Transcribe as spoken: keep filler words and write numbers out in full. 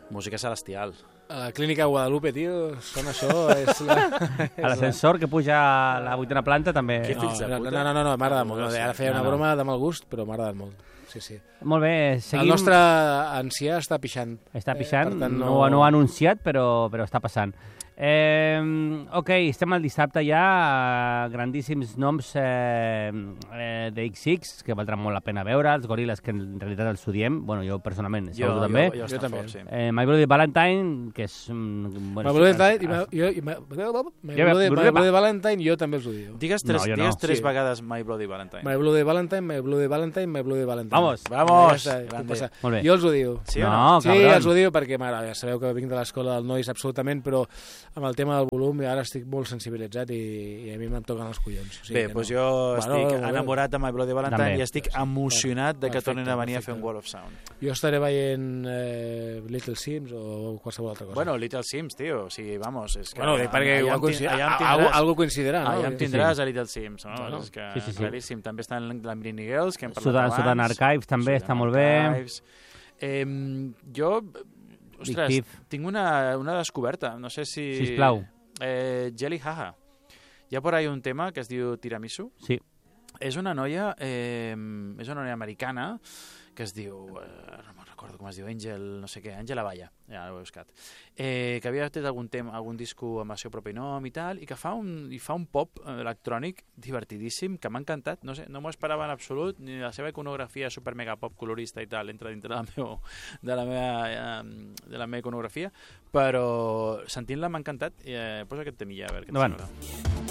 Música celestial. A la clínica Guadalupe, tio, sona això, és la... A l'ascensor que puja a la vuitena planta també... Què fills de No, puta? no, no, no, no m'ha agradat molt. No, ara feia No, una no. broma de mal gust, però m'ha agradat molt. Sí, sí. Molt bé, seguim... El nostre ancià està pixant. Està pixant, Eh, per tant, no... no- no ho ha anunciat, però, però està passant. Eh, ok, estem al dissabte ja, eh, grandíssims noms eh, eh, de ics ics, que valdran molt la pena veure, els Goril·les, que en realitat els odiem, bueno, jo personalment, Jo, segur també. jo, jo, Jo també. Fort, sí. Eh, My Bloody Valentine, que és... Mm, bueno, My Bloody sí, Valentine, i ah, my- jo- i my- My Ja, Bloody- Bloody My Bloody Valentine, jo també els odio. Digues tres, No, jo no. digues tres Sí. vegades My Bloody Valentine. My Bloody Valentine, My Bloody Valentine, My Bloody Valentine. Vamos. Vamos, Ja està, què grande. passa? Molt bé. Jo els odio. Sí o no, no? Sí, cabron. els odio perquè, m'agrada, ja sabeu que vinc de l'escola del Nois absolutament, però amb el tema del volum ara estic molt sensibilitzat i, i a mi em toquen els collons. O sigui Bé, que doncs no. jo Bueno, estic bueno. enamorat de My Bloody Valentine També. i estic emocionat de que Perfecte, tornin a venir a fer perfecte. un Wall of Sound. Jo estaré veient eh, Little Sims o qualsevol altra cosa. Bueno, Little Sims, tio, o sigui, vamos, és que... bueno dic perquè allà ho em tin- coincidirà, allà em algo, tindràs, algo coincidirà, no? allà em tindràs a Little Sims, no? Bueno, És que sí, sí, sí. claríssim. També estan la Mini Girls, que hem parlat Sudan, abans. Sudan Archives també està molt bé. Archives. Eh, jo, ostres, Thief. tinc una, una descoberta, no sé si... Sisplau. Eh, Jelly Haha. Hi ha por ahí un tema que es diu Tiramisu. Sí. És una noia, eh, és una noia americana que es diu, eh, no me'n recordo com es diu, Angel, no sé què, Angela Valla, ja l'he buscat, eh, que havia fet algun, tema, algun disco amb el seu propi nom i tal, i que fa un, i fa un pop electrònic divertidíssim, que m'ha encantat, no sé, no m'ho esperava en absolut, ni la seva iconografia super mega pop colorista i tal, entra dintre de la, meu, de la, meva, eh, de la meva iconografia, però sentint-la m'ha encantat, i eh, posa aquest temilla a veure què et Endavant. sembla.